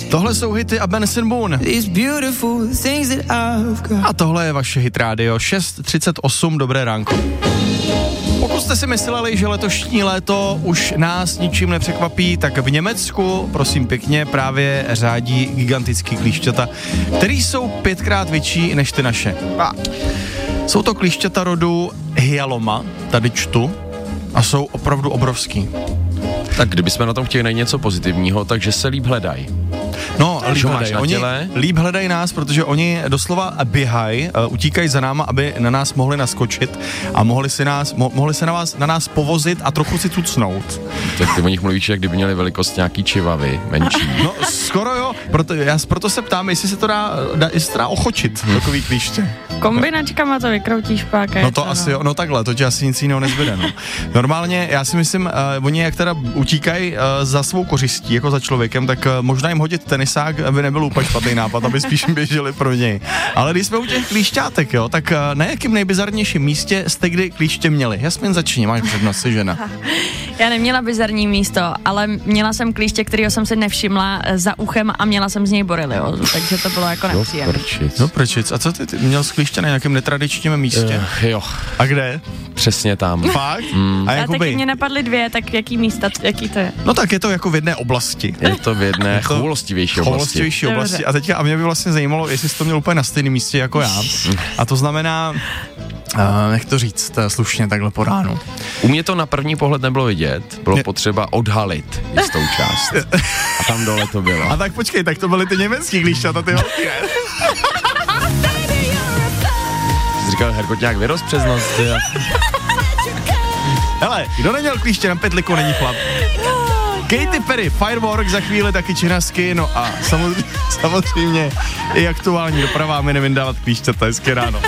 Tohle jsou hity a Benson Boone. A tohle je vaše Hit Radio 6:38, dobré ránko. Pokud jste si mysleli, že letošní léto už nás ničím nepřekvapí, tak v Německu, prosím pěkně, právě řádí gigantický klíšťata, který jsou 5krát větší než ty naše. Jsou to klíšťata rodu Hyaloma, tady čtu, a jsou opravdu obrovský. Tak kdybychom na tom chtěli najít něco pozitivního, takže se líp hledají. No, oni líp hledají nás, protože oni doslova běhají, utíkají za náma, aby na nás mohli naskočit a mohli se na nás povozit a trochu si tucnout. Tak ty o nich mluvíš, jak kdyby měli velikost nějaký čivavy, menší. No, skoro jo, proto se ptám, jestli se to dá ochočit, takový klíště. Kombinačkama to vykroutíš pak. No to asi jo, no takhle, to ti asi nic jiného nezbyde, no. Normálně, já si myslím, oni jak teda utíkají za svou kořistí, jako za člověkem, tak možná jim hodit tenisák, aby nebyl úplně špatný nápad, aby spíš běželi pro něj. Ale když jsme u těch klíšťátek, jo, tak na jakém nejbizarnějším místě jste kdy klíště měli? Jasmin, začni, máš přednost, jsi žena. Já neměla bizarní místo, ale měla jsem klíště, kterého jsem si nevšimla za uchem a měla jsem z něj boreliózu, takže to bylo jako nepříjemné. No prčic. A co ty měl z klíště na nějakém netradičním místě? Jo. A kde? Přesně tam. Fakt? A taky mě napadly dvě, tak jaký místa, jaký to je? No tak je to jako v jedné oblasti. Je to v jedné choulostivější oblasti. A mě by vlastně zajímalo, jestli jsi to měl úplně na stejném místě jako já. A to znamená, nech to říct slušně takhle po ránu. U mě to na první pohled nebylo vidět, bylo potřeba odhalit jistou část. A tam dole to bylo. A tak počkej, tak to byly ty německý klíšťata, ty velký, ne? Jsi říkal, Herkot nějak vyrost přes noc, Hele, kdo neměl klíště na petliku, není chlap. Katy Perry, Firework, za chvíli taky činasky, no a samozřejmě i aktuální doprava, my nevyndávat klíšťata, hezké ráno.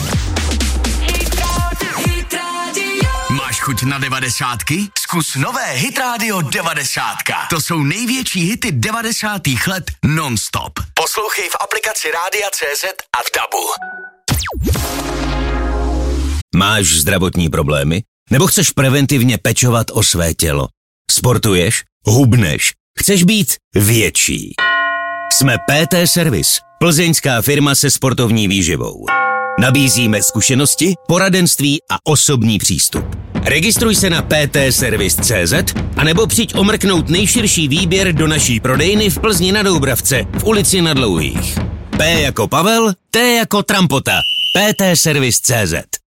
Máš chuť na 90ky? Zkus nové Hit Radio 90. To jsou největší hity 90. let non-stop. Poslouchej v aplikaci Rádia.cz a v DABu. Máš zdravotní problémy? Nebo chceš preventivně pečovat o své tělo? Sportuješ? Hubneš? Chceš být větší? Jsme PT Service, plzeňská firma se sportovní výživou. Nabízíme zkušenosti, poradenství a osobní přístup. Registruj se na ptservice.cz anebo přijď omrknout nejširší výběr do naší prodejny v Plzni na Doubravce v ulici Na Dlouhých. P jako Pavel, T jako Trampota. ptservice.cz